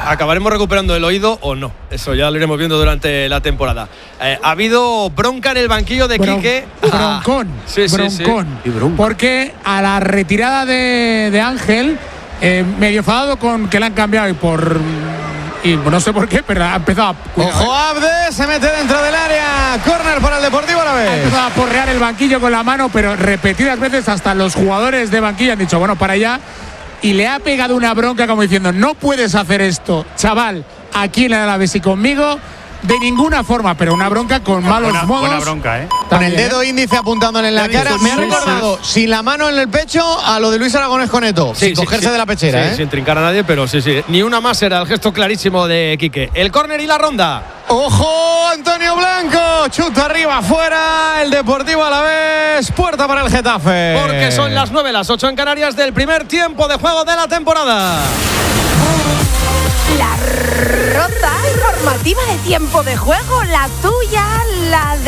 acabaremos recuperando el oído o no. Eso ya lo iremos viendo durante la temporada. Ha habido bronca en el banquillo de Quique. Broncón. Sí. Porque a la retirada de Ángel, medio enfadado con que le han cambiado y no sé por qué, pero ha empezado a… Ojo, Abde se mete dentro del área. Córner para el Deportivo Alavés. Ha empezado a porrear el banquillo con la mano, pero repetidas veces hasta los jugadores de banquillo han dicho, bueno, para allá. Y le ha pegado una bronca como diciendo, no puedes hacer esto, chaval, aquí en el Alavés y conmigo, de ninguna forma, pero una bronca con malos modos. Buena bronca, ¿eh? Con el dedo índice apuntándole en la cara. Me ha recordado, sin la mano en el pecho, a lo de Luis Aragonés Coneto. Sin cogerse de la pechera, sin trincar a nadie, pero sí. Ni una más era el gesto clarísimo de Quique. El córner y la ronda. ¡Ojo, Antonio Blanco! Chuta arriba, fuera. El Deportivo Alavés. Puerta para el Getafe. Porque son las 9, las 8 en Canarias del primer tiempo de juego de la temporada. La ronda informativa de tiempo de juego, la tuya, la de